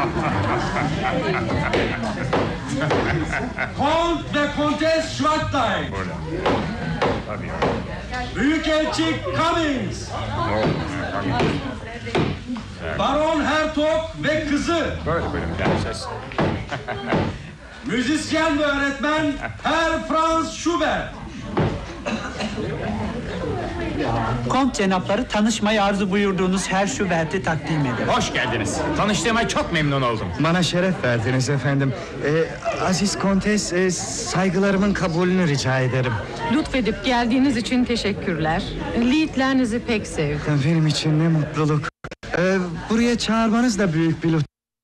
Kont ve Kontes Schwartlein. Büyükelçi Cummings. Baron Hertog ve kızı. Böyle prenses. Müzisyen ve öğretmen Herr Franz Schubert. Kont cenapları tanışmayı arzu buyurduğunuz Herr Schubert'i takdim ederim. Hoş geldiniz. Tanıştığıma çok memnun oldum. Bana şeref verdiniz efendim. Aziz Kontes, saygılarımın kabulünü rica ederim. Lütfedip geldiğiniz için teşekkürler. Liedlerinizi pek sevdim. Benim için ne mutluluk. Buraya çağırmanız da büyük bir lütuf.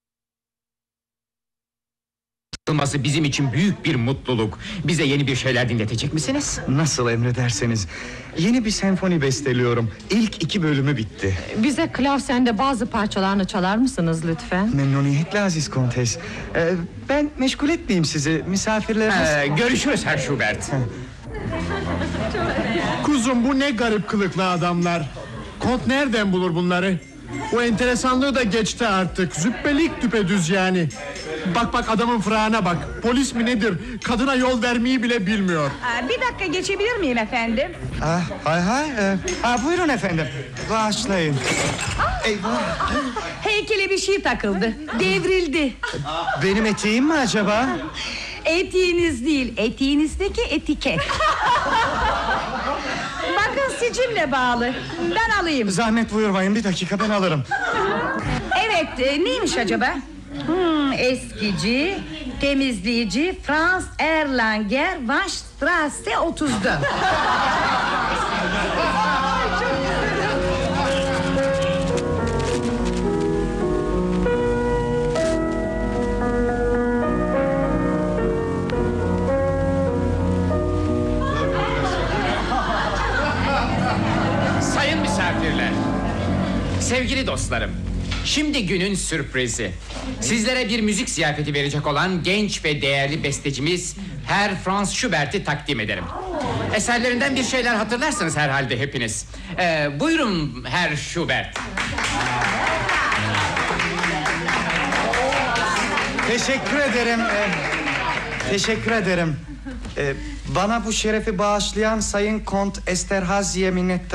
Olması bizim için büyük bir mutluluk. Bize yeni bir şeyler dinletecek misiniz? Nasıl emrederseniz. Yeni bir senfoni besteliyorum. İlk 2 bölümü bitti. Bize klavsende bazı parçalarını çalar mısınız lütfen? Memnuniyetle Aziz Kontes. Ben meşgul etmeyeyim sizi. Misafirleriniz... Görüşürüz Herr Schubert. Kuzum, bu ne garip kılıklı adamlar. Kont nereden bulur bunları? O enteresanlığı da geçti artık. Züppelik düpedüz yani. Bak adamın fırağına bak. Polis mi nedir? Kadına yol vermeyi bile bilmiyor. Bir dakika geçebilir miyim efendim? Hay. Buyurun efendim. Bağışlayın. Eyvah. Heykele bir şey takıldı. Devrildi. Benim eteğim mi acaba? Etiğiniz değil, etiğinizdeki etiket. Bakın sicimle bağlı. Ben alayım. Zahmet buyurmayın, bir dakika ben alırım. Evet, neymiş acaba? Eskici, temizleyici Franz Erlanger, Waschstraße 30'da. Sayın misafirler, sevgili dostlarım, şimdi günün sürprizi. Sizlere bir müzik ziyafeti verecek olan genç ve değerli bestecimiz Herr Franz Schubert'i takdim ederim. Eserlerinden bir şeyler hatırlarsınız herhalde hepiniz. Buyurun Herr Schubert. Teşekkür ederim. Teşekkür ederim. Bana bu şerefi bağışlayan Sayın Kont Esterhazy'ye minnettarım.